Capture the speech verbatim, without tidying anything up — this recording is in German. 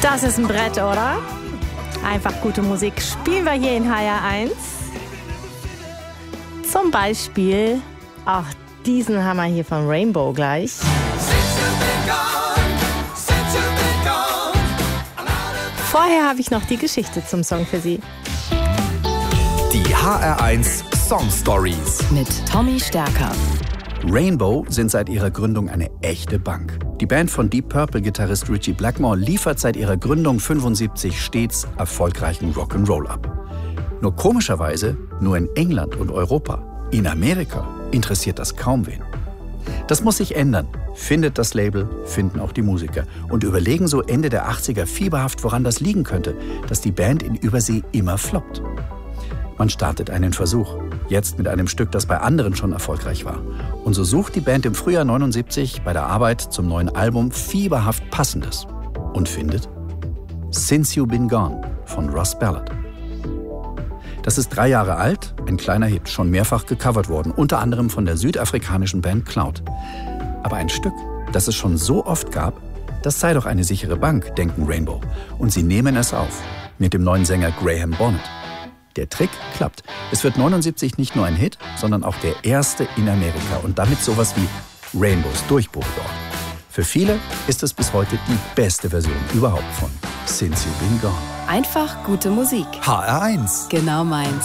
Das ist ein Brett, oder? Einfach gute Musik spielen wir hier in H R eins. Zum Beispiel auch diesen Hammer hier von Rainbow gleich. Vorher habe ich noch die Geschichte zum Song für Sie. Die H R eins Song Stories mit Tommy Stärker. Rainbow sind seit ihrer Gründung eine echte Bank. Die Band von Deep Purple-Gitarrist Ritchie Blackmore liefert seit ihrer Gründung fünfundsiebzig stets erfolgreichen Rock'n'Roll ab. Nur komischerweise nur in England und Europa. In Amerika interessiert das kaum wen. Das muss sich ändern, findet das Label, finden auch die Musiker und überlegen so Ende der achtziger fieberhaft, woran das liegen könnte, dass die Band in Übersee immer floppt. Man startet einen Versuch, jetzt mit einem Stück, das bei anderen schon erfolgreich war. Und so sucht die Band im Frühjahr neunundsiebzig bei der Arbeit zum neuen Album fieberhaft Passendes und findet Since You Been Gone von Ross Ballard. Das ist drei Jahre alt, ein kleiner Hit, schon mehrfach gecovert worden, unter anderem von der südafrikanischen Band Cloud. Aber ein Stück, das es schon so oft gab, das sei doch eine sichere Bank, denken Rainbow. Und sie nehmen es auf, mit dem neuen Sänger Graham Bonnet. Der Trick klappt. Es wird neunundsiebzig nicht nur ein Hit, sondern auch der erste in Amerika und damit sowas wie Rainbows Durchbruch dort. Für viele ist es bis heute die beste Version überhaupt von Since You Been Gone. Einfach gute Musik. H R eins. Genau meins.